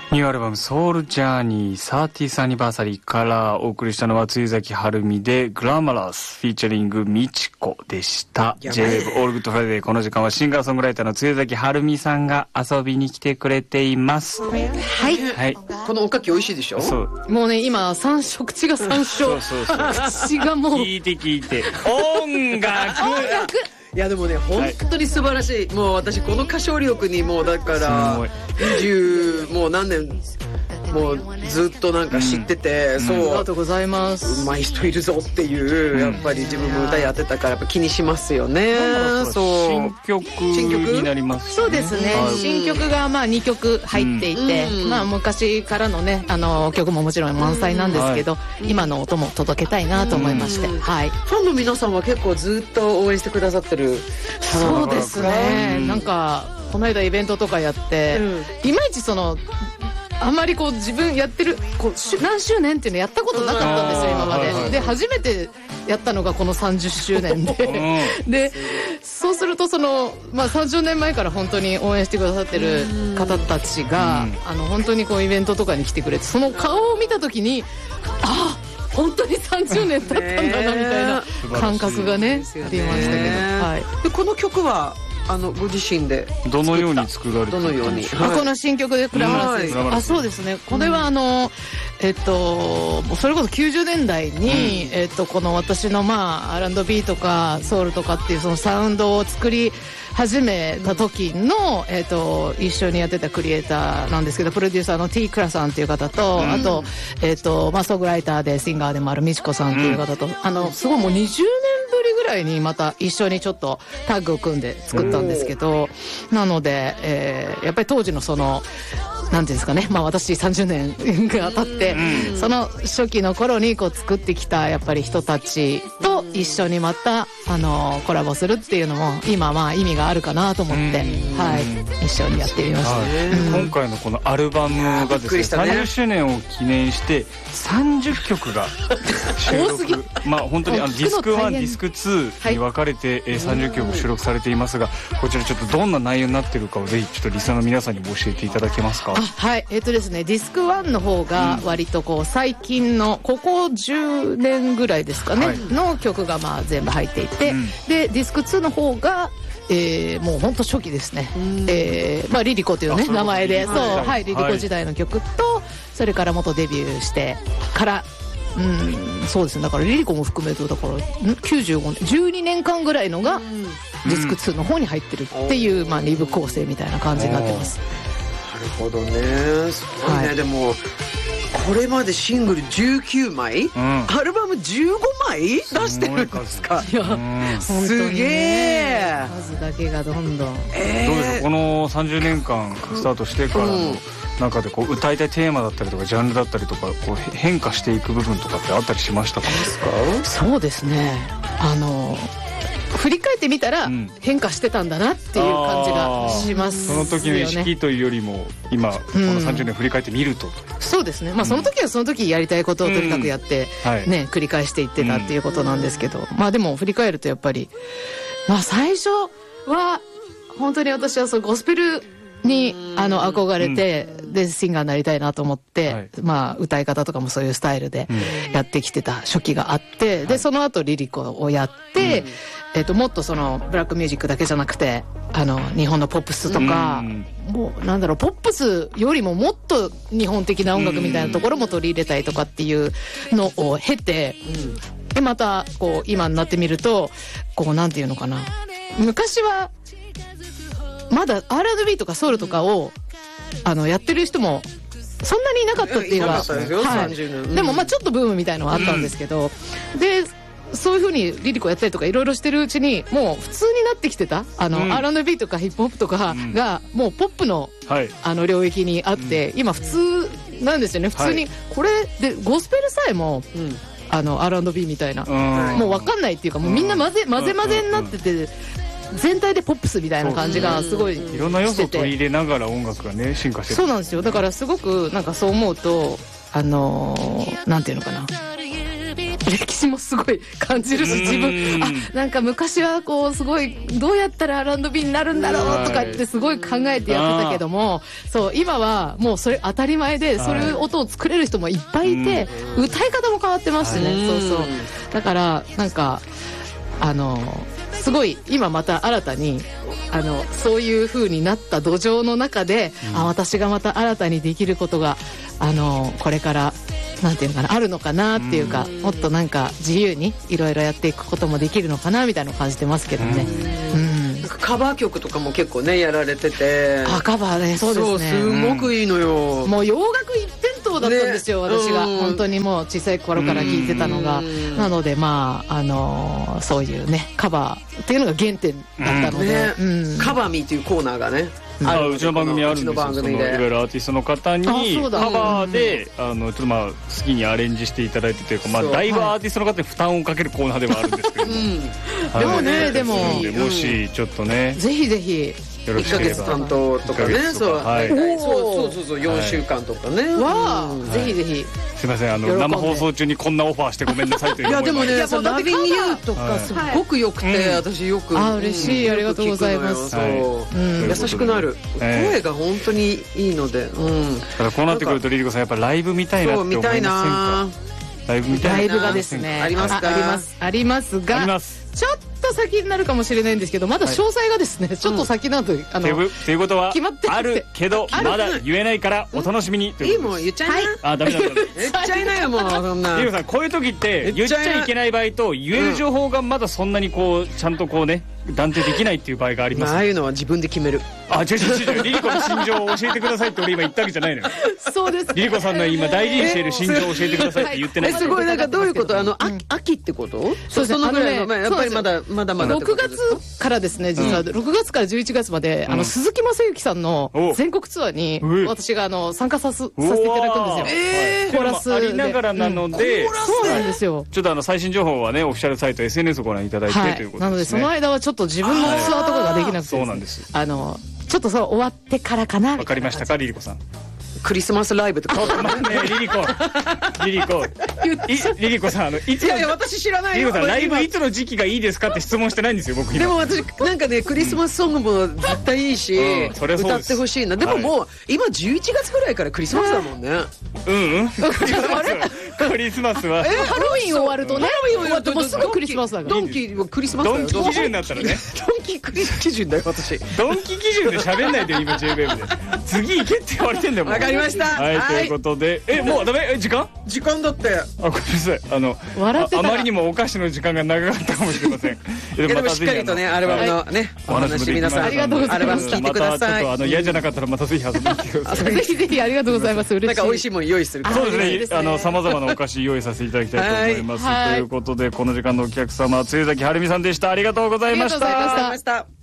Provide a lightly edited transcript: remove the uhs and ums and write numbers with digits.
ニューアルバムソウルジャーニー 30th アニバーサリーからお送りしたのは露崎晴美でグラマラスフィーチャリングみちこでした。 J-Wave オールグッドフライデー、この時間はシンガーソングライターの露崎晴美さんが遊びに来てくれています。 はい、 はい、 このおかき美味しいでしょ。 そうもうね今口が山椒口がもう聞いて音楽いやでもね本当に素晴らしい、もう私この歌唱力にもうだから20もう何年もうずっとなんか知ってて、そうありがとうございます、うまい人いるぞっていう、やっぱり自分も歌やってたからやっぱ気にしますよね。 そう新曲になりますね。 そうですね、新曲がまあ2曲入っていて、まあ昔からのね曲ももちろん満載なんですけど、今の音も届けたいなと思いまして、はい、 ファンの皆さんは結構ずっと応援してくださってる。 そうですね、なんかこの間イベントとかやって、いまいちあんまりこう自分やってる何周年っていうのやったことなかったんですよ今まで、で初めてやったのがこの30周年ででそうするとまあ30年前から本当に応援してくださってる方たちが本当にこうイベントとかに来てくれて、その顔を見た時に本当に30年経ったんだなみたいな感覚がねありましたけど、はい、 でこの曲はご自身でどのように作られてたんでしょう。 この新曲でクラマラスですか。そうですね、これはそれこそ90年代に、この私のR&B とかソウルとかっていうそのサウンドを作り始めた時の、一緒にやってたクリエイターなんですけど、プロデューサーの T クラさんっていう方と、あと、ソングライターでシンガーでもあるみちこさんっていう方と、すごいもう20年ぶりぐらいにまた一緒にちょっとタッグを組んで作ったんですけど、なので、やっぱり当時のなんていうんですかね、私30年が経って、その初期の頃に作ってきたやっぱり人たちと一緒にまたコラボするっていうのも今意味があるかなと思って、はい、一緒にやってみました。 今回のこのアルバムがですね、30周年を記念して30曲が収録本当にディスク1、ディスク2に分かれて30曲収録されていますが、こちらちょっとどんな内容になっているかをぜひちょっとリスナーの皆さんにも教えていただけますか。 はい、ですね、ディスク1の方が割と最近のここ10年ぐらいですかね、の曲が全部入っていて、でディスク2の方がもう本当初期ですね、リリコというね名前で、リリコ時代の曲と、それから元デビューしてからそうですね、だからリリコも含めるとだから95年12年間ぐらいのがディスク2の方に入ってるっていう、2部構成みたいな感じになってます。 なるほどね、すごいね。でもこれまでシングル19枚、アルバム15枚出してるんですか。いやすげえ、 数だけがどんどん、 どうでしょう、この30年間スタートしてからの中で歌いたいテーマだったりとかジャンルだったりとか変化していく部分とかってあったりしましたか。 そうですね、振り返ってみたら変化してたんだなっていう感じがしますよね。 その時の意識というよりも今この30年振り返ってみると、 そうですね、その時はその時やりたいことをとにかくやって、繰り返していってたっていうことなんですけど、でも振り返るとやっぱり最初は本当に私はゴスペルに憧れて、でシンガーになりたいなと思って、歌い方とかもそういうスタイルでやってきてた初期があって、でその後リリコをやって、もっとブラックミュージックだけじゃなくて日本のポップスとか、もうポップスよりももっと日本的な音楽みたいなところも取り入れたいとかっていうのを経て、でまた今になってみるとなんていうのかな、昔はまだ R&B とかソウルとかをやってる人もそんなにいなかったっていうか、でもちょっとブームみたいのはあったんですけど、でそういう風にリリコやったりとかいろいろしてるうちにもう普通になってきてたR&B とかヒップホップとかがもうポップの領域にあって、今普通なんですよね。普通にこれでゴスペルさえもR&B みたいな、もう分かんないっていうか、もうみんな混ぜになってて、全体でポップスみたいな感じがすごいいろんな要素を取り入れながら音楽がね進化してる。 そうなんですよ。だからすごくそう思うとなんていうのかな、 歴史もすごい感じるし、自分なんか昔はこうすごいどうやったら R&B になるんだろうとかってすごい考えてやってたけども、そう今はもうそれ当たり前で、そういう音を作れる人もいっぱいいて、歌い方も変わってますしね。そうだからなんかすごい今また新たにそういう風になった土壌の中で、私がまた新たにできることがこれからなんていうのかな、あるのかなっていうか、もっとなんか自由にいろいろやっていくこともできるのかなみたいなのを感じてますけどね。 なんかカバー曲とかも結構ねやられてて、 カバーね、そうですね、 すごくいいのよ。 もう洋楽一辺倒だったんですよ、私が本当にもう小さい頃から聴いてたのが。なのでまあそういうねカバーっていうのが原点だったので、 カバーミーっていうコーナーがね、 うちの番組あるんですよ。いろいろアーティストの方にカバーでちょっと好きにアレンジしていただいてというか、だいぶアーティストの方に負担をかけるコーナーではあるんですけども、 でもね、でももしちょっとね、 ぜひぜひ 1ヶ月担当とかね、そう4週間とかね、 ぜひぜひ。 すみません、生放送中にこんなオファーしてごめんなさいという。 いやでもね、ラビングユーとかすごく良くて、私よく嬉しい、ありがとうございます。 優しくなる、声が本当にいいので。 だからこうなってくるとリリコさんやっぱライブ見たいなって思いませんか？ライブ見たいな。 ライブがですね、ありますが、ちょっと先になるかもしれないんですけど、まだ詳細がですねちょっと先なので、 ということはあるけどまだ言えないからお楽しみに。 いいもん言っちゃいな。 ダメだ。 言っちゃいなよもうそんな。 リリコさんこういう時って言っちゃいけない場合と言える情報がまだそんなにこうちゃんとこうね断定できないっていう場合があります。 ああいうのは自分で決める。 違うリリコの心情を教えてくださいって俺今言ったわけじゃないのよ。 そうです。 リリコさんの今大事にしている心情を教えてくださいって言ってない。 すごいなんかどういうこと？秋ってこと？そのぐらいのやっぱりまだ 6月からですね、実は6月から11月まで鈴木雅之さんの全国ツアーに私が参加させていただくんですよ。コーラスありながらなので、 そうなんですよ。 ちょっと最新情報はねオフィシャルサイト SNS をご覧いただいてということですね。 なのでその間はちょっと自分のツアーとかができなくて、 そうなんです。 ちょっと終わってからかな。 わかりましたかリリコさん。 クリスマスライブとか。 リリコさんいつ。 いや私知らないよ。 リリコさんライブいつの時期がいいですかって質問してないんですよ僕。 でも私なんかねクリスマスソングも絶対いいし歌ってほしいな。でももう今11月ぐらいからクリスマスだもんね。 クリスマスはハロウィン終わるとね、終わってもうすぐクリスマスだから。 ドンキはクリスマスだよ。 ドンキ基準だったらね。 ドンキ基準だよ私。 ドンキ基準で喋んないで今 JWAVE で。次行けって言われてんだよ。 わかりました。 はいということでもうダメ時間だって。 ごめんなさいあまりにもお菓子の時間が長かったかもしれません。 でもしっかりとねアルバムのねお話皆さんありがとうございます。 聞いてください。 またちょっと嫌じゃなかったらまたぜひ遊びに来てください。 ぜひぜひありがとうございます。嬉しい。 なんか美味しいもの用意する。 そうですね。様々なお菓子用意させていただきたいと思います。ということでこの時間のお客様露崎はるみさんでした。ありがとうございました。